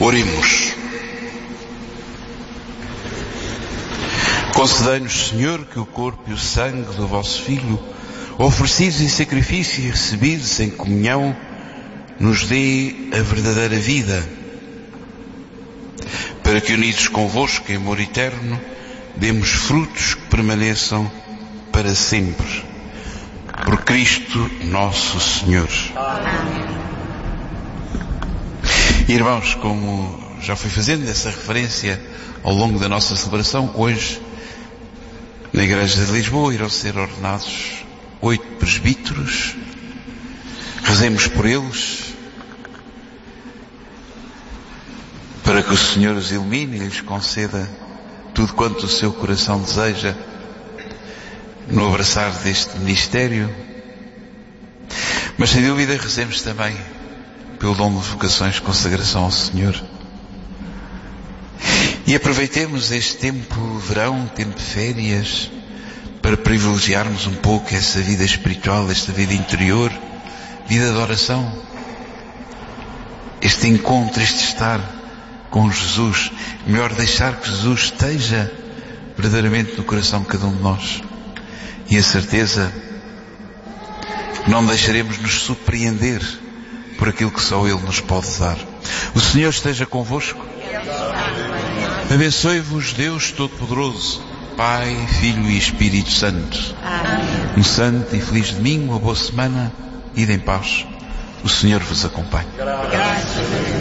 Oremos. Concedei-nos, Senhor, que o corpo e o sangue do vosso Filho, oferecidos em sacrifício e recebidos em comunhão, nos dê a verdadeira vida, para que, unidos convosco em amor eterno, demos frutos que permaneçam para sempre. Por Cristo nosso Senhor. Amém. Irmãos, como já fui fazendo essa referência ao longo da nossa celebração, hoje, na Igreja de Lisboa, irão ser ordenados 8 presbíteros. Rezemos por eles, para que o Senhor os ilumine e lhes conceda tudo quanto o seu coração deseja no abraçar deste ministério. Mas sem dúvida rezemos também pelo dom de vocações de consagração ao Senhor. E aproveitemos este tempo de verão, tempo de férias, para privilegiarmos um pouco essa vida espiritual, esta vida interior, vida de oração. Este encontro, este estar com Jesus. Melhor deixar que Jesus esteja verdadeiramente no coração de cada um de nós. E a certeza que não deixaremos nos surpreender por aquilo que só Ele nos pode dar. O Senhor esteja convosco. Abençoe-vos Deus Todo-Poderoso, Pai, Filho e Espírito Santo. Amém. Um santo e feliz domingo, uma boa semana, ide em paz. O Senhor vos acompanhe. Graças a Deus.